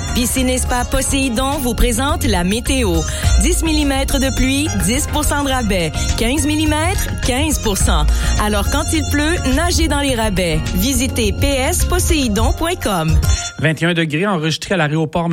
Piscine et Spa Poséidon vous présente la météo. 10 mm de pluie, 10 % de rabais. 15 mm, 15 %. Alors quand il pleut, nagez dans les rabais. Visitez psposéidon.com. 21 degrés enregistrés à l'aéroport